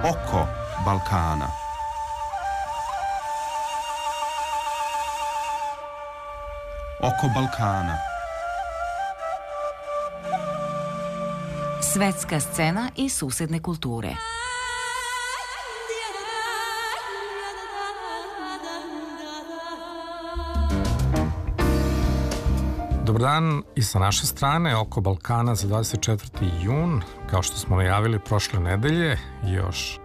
Oko Balkana. Oko Balkana. Svetska scena i susedne kulture. Dobar dan i sa naše strane, Oko Balkana za 24. jun. Kao što smo najavili prošle nedelje, još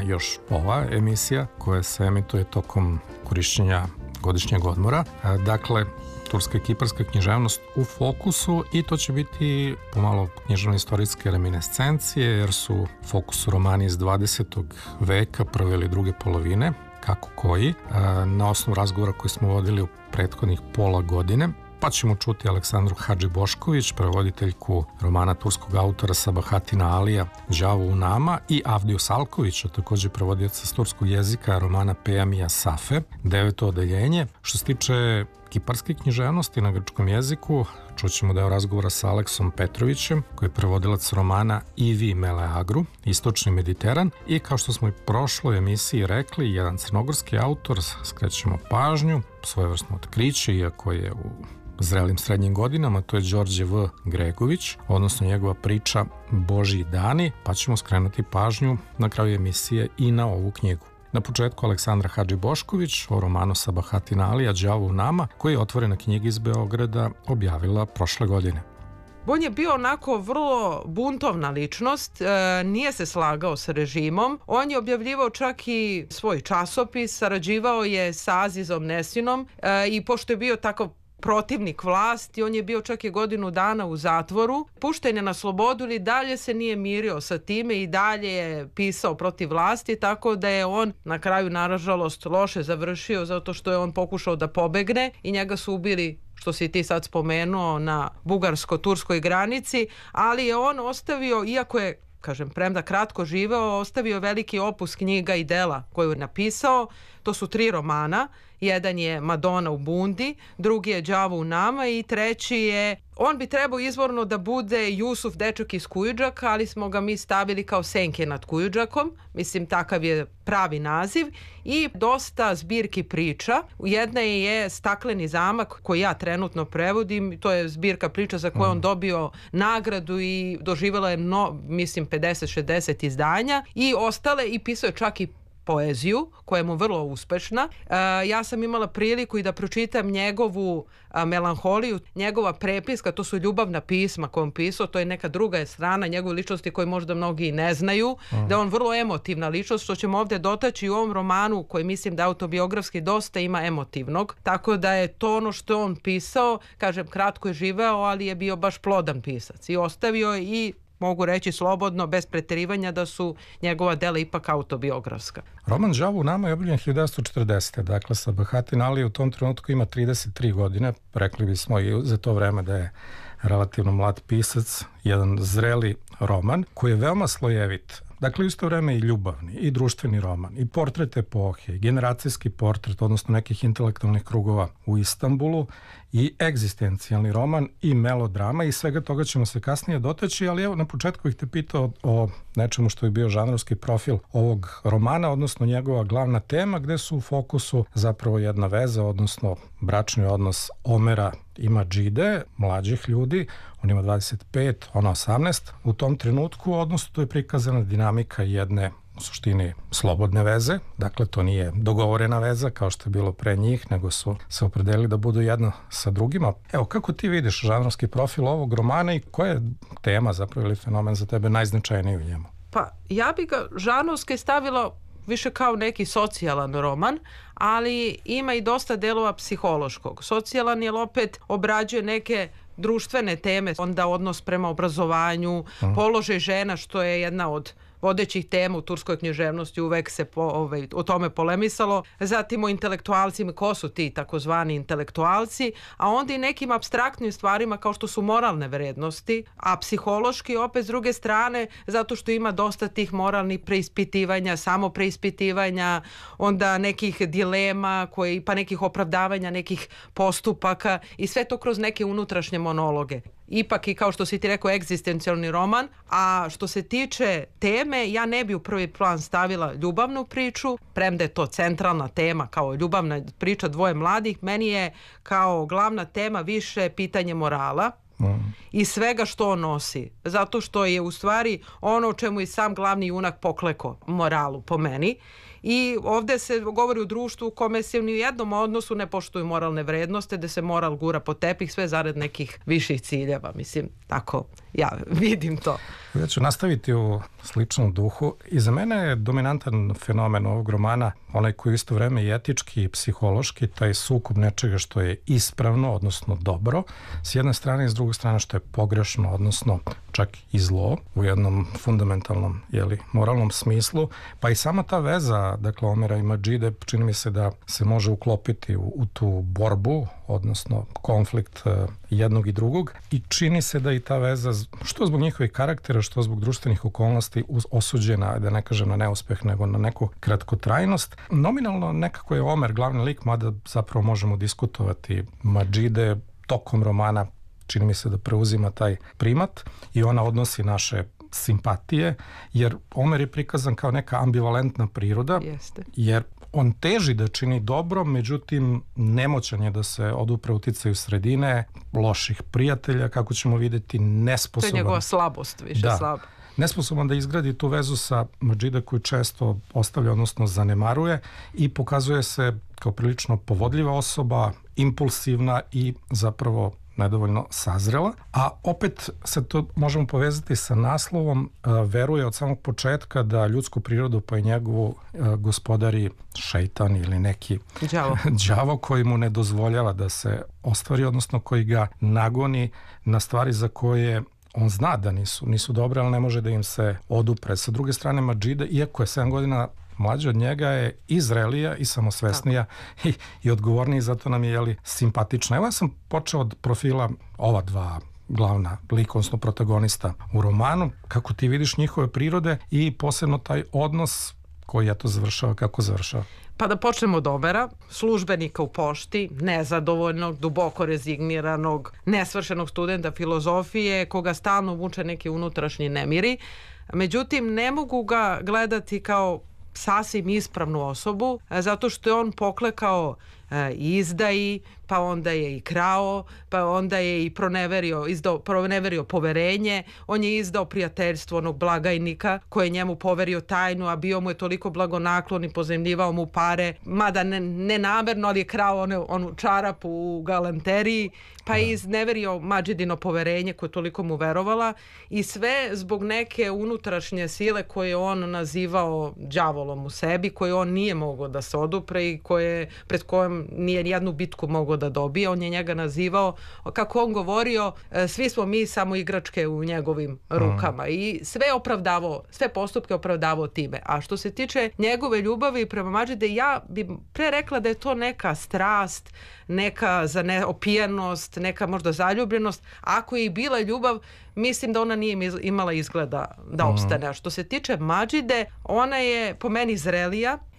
ova emisija koja se emituje tokom korišćenja godišnjeg odmora. Dakle, turska i kiparska književnost u fokusu i to će biti pomalo književno-istorijske reminiscencije jer su u fokusu romani iz 20. veka, prve ili druge polovine, kako koji, na osnovu razgovora koji smo vodili u prethodnih pola godine. Pa ćemo čuti Aleksandru Hadžibošković, prevoditeljku romana turskog autora Sabahatina Alija Đavo u nama, i Avdiju Salkovića, takođe prevodioca s turskog jezika romana Pejamija Safe, 9. odeljenje. Što se tiče kiparske književnosti na grčkom jeziku, čućemo deo razgovora sa Aleksom Petrovićem, koji je prevodilac romana Ivi Meleagru, Istočni Mediteran, i kao što smo i prošloj emisiji rekli, jedan crnogorski autor, skrećemo pažnju, svojevrsno otkriće, iako je u zrelim srednjim godinama, to je Đorđe V. Gregović, odnosno njegova priča Božji dani, pa ćemo skrenuti pažnju na kraju emisije i na ovu knjigu. Na početku Aleksandra Hadžibošković o romanu Sabahatina Alija Đavo u nama, koji je otvorena knjiga iz Beograda objavila prošle godine. On je bio onako vrlo buntovna ličnost, nije se slagao sa režimom. On je objavljivao čak i svoj časopis, sarađivao je sa Azizom Nesinom i pošto je bio takav protivnik vlasti, on je bio čak i godinu dana u zatvoru. Pušten je na slobodu, ili dalje se nije mirio sa time i dalje je pisao protiv vlasti, tako da je on na kraju nažalost loše završio zato što je on pokušao da pobegne i njega su ubili, što si ti sad spomenuo, na bugarsko-turskoj granici, ali je on ostavio, iako je, kažem, premda kratko živeo, ostavio veliki opus knjiga i dela koju je napisao. To su 3 romana. Jedan je Madona u bundi, drugi je Đavo u nama i treći je, on bi trebao izvorno da bude Jusuf, dečak iz Kujundžaka, ali smo ga mi stavili kao Senke nad Kujundžakom. Mislim, takav je pravi naziv. I dosta zbirki priča. Jedna je Stakleni zamak, koji ja trenutno prevodim. To je zbirka priča za koju on dobio nagradu i doživjela je, mislim, 50-60 izdanja. I ostale, i pisao je čak i poeziju, koja je mu vrlo uspešna. Ja sam imala priliku i da pročitam njegovu Melanholiju, njegova prepiska, to su ljubavna pisma koje on pisao, to je neka druga strana njegove ličnosti koju možda mnogi i ne znaju, da je on vrlo emotivna ličnost, što ćemo ovdje dotaći u ovom romanu, koji mislim da autobiografski dosta ima emotivnog, tako da je to ono što on pisao, kažem, kratko je živeo, ali je bio baš plodan pisac i ostavio i mogu reći slobodno, bez preterivanja, da su njegova dela ipak autobiografska. Roman Đavo u nama je objavljen 1940. Dakle, Sabahatin Ali u tom trenutku ima 33 godine. Rekli bismo i za to vreme da je relativno mlad pisac, jedan zreli roman koji je veoma slojevit. Dakle, isto vreme i ljubavni, i društveni roman, i portret epohe, i generacijski portret, odnosno nekih intelektualnih krugova u Istanbulu, i egzistencijalni roman, i melodrama, i svega toga ćemo se kasnije dotaći, ali evo na početku bih te pitao o nečemu što je bio žanrovski profil ovog romana, odnosno njegova glavna tema, gde su u fokusu zapravo jedna veza, odnosno bračni odnos Omera i Madžide, mlađih ljudi, on ima 25, ona 18 u tom trenutku, odnosno to je prikazana dinamika jedne u suštini slobodne veze, dakle to nije dogovorena veza kao što je bilo pre njih, nego su se opredelili da budu jedno sa drugima. Evo, kako ti vidiš žanrovski profil ovog romana i koja je tema zapravo ili fenomen za tebe najznačajniji u njemu? Pa ja bi ga žanrovski stavila više kao neki socijalan roman, ali ima i dosta delova psihološkog. Socijalan je opet obrađuje neke društvene teme, onda odnos prema obrazovanju, položaj žena, što je jedna od vodećih tema u turskoj književnosti, uvek se o tome polemisalo, zatim o intelektualcima, ko su ti takozvani intelektualci, a onda i nekim apstraktnim stvarima kao što su moralne vrednosti, a psihološki opet s druge strane, zato što ima dosta tih moralnih preispitivanja, samo preispitivanja, onda nekih dilema, pa nekih opravdavanja, nekih postupaka i sve to kroz neke unutrašnje monologe. ipak i kao što si ti rekao egzistencijalni roman, a što se tiče teme, ja ne bi u prvi plan stavila ljubavnu priču, premda je to centralna tema kao ljubavna priča dvoje mladih, meni je kao glavna tema više pitanje morala i svega što on nosi. Zato što je u stvari ono o čemu i sam glavni junak pokleko moralu po meni. I ovde se govori o društvu u kome se ni u jednom odnosu ne poštuju moralne vrednosti, da se moral gura po tepih, sve zarad nekih viših ciljeva. Mislim, tako ja vidim to. Ja ću nastaviti u sličnom duhu. I za mene je dominantan fenomen ovog romana onaj koji u isto vreme i etički i psihološki, taj sukob nečega što je ispravno, odnosno dobro, s jedne strane i s druge strane što je pogrešno, odnosno čak i zlo u jednom fundamentalnom, moralnom smislu, pa i sama ta veza, dakle, Omera i Madžide, čini mi se da se može uklopiti u tu borbu, odnosno konflikt jednog i drugog, i čini se da i ta veza, što zbog njihovih karaktera, što zbog društvenih okolnosti, osuđena, da ne kažem na neuspeh, nego na neku kratkotrajnost. Nominalno nekako je Omer glavni lik, mada zapravo možemo diskutovati. Madžide tokom romana čini mi se da preuzima taj primat i ona odnosi naše simpatije, jer Omer je prikazan kao neka ambivalentna priroda. Jeste. Jer on teži da čini dobro, međutim nemoćan je da se odupre uticaju sredine, loših prijatelja, kako ćemo vidjeti, nesposoban. To je njegova slabost, više slaba. Nesposoban da izgradi tu vezu sa Madžide koju često ostavlja, odnosno zanemaruje, i pokazuje se kao prilično povodljiva osoba, impulsivna i zapravo nedovoljno sazrela, a opet se to možemo povezati sa naslovom. Veruje od samog početka da ljudsku prirodu pa i njegovu gospodari šejtan ili neki đavo koji mu ne dozvoljava da se ostvari, odnosno koji ga nagoni na stvari za koje on zna da nisu dobre, ali ne može da im se odupre. Sa druge strane, Madžide, iako je 7 godina mlađa od njega, je i zrelija i samosvesnija i odgovorniji, zato nam je simpatična. Evo, ja sam počeo od profila ova dva glavna lika, odnosno protagonista u romanu, kako ti vidiš njihove prirode i posebno taj odnos koji završava, kako završava. Pa da počnemo od Omera, službenika u pošti, nezadovoljnog, duboko rezigniranog, nesvršenog studenta filozofije, koga stalno muče neki unutrašnji nemiri. Međutim, ne mogu ga gledati kao sasvim ispravnu osobu, zato što je on poklekao izdaji, pa onda je i krao, pa onda je i proneverio poverenje, on je izdao prijateljstvo onog blagajnika koji je njemu poverio tajnu, a bio mu je toliko blagonaklon i pozajmljivao mu pare, mada ne namerno, ali je krao onu čarapu u galanteriji, pa je izneverio Madžidino poverenje koje toliko mu verovala, i sve zbog neke unutrašnje sile koje je on nazivao đavolom u sebi, koje on nije mogao da se odupre i pred kojom nije jednu bitku mogao da dobije. On je njega nazivao, kako on govorio, svi smo mi samo igračke u njegovim rukama, i sve postupke opravdavao time. A što se tiče njegove ljubavi prema Madžide, ja bi pre rekla da je to neka strast, neka opijenost, neka možda zaljubljenost. Ako je i bila ljubav, mislim da ona nije imala izgleda da opstane. A što se tiče Madžide, ona je po meni zrelija,